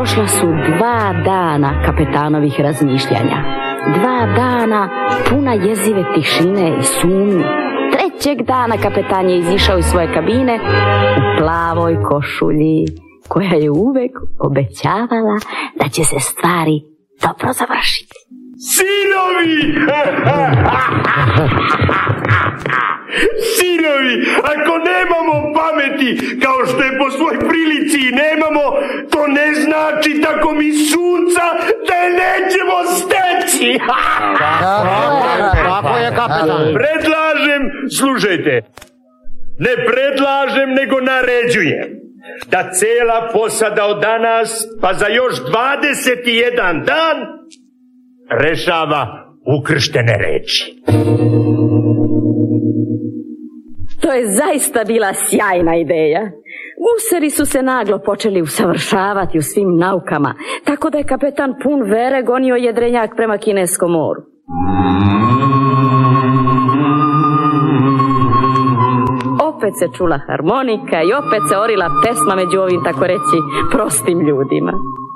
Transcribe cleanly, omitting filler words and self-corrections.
Prošla su 2 dana kapetanovih razmišljanja. 2 dana puna jezive tišine i sumnje. 3. dana kapetan je izišao iz svoje kabine u plavoj košulji, koja je uvek obećavala da će se stvari dobro završiti. Sinovi! Sinovi, ako nemamo pameti kao što je po svoj prilici i nemamo, to ne znači tako mi sunca da je nećemo steći. Tako je, kapetan. Predlažem, slušajte, ne predlažem nego naređujem da cela posada od danas pa za još 21 dan rešava ukrštene reči. To je zaista bila sjajna ideja. Gusari su se naglo počeli usavršavati u svim naukama, tako da je kapetan pun vere gonio jedrenjak prema Kineskom moru. Opet se čula harmonika i opet se orila pesma među ovim, tako reći, prostim ljudima.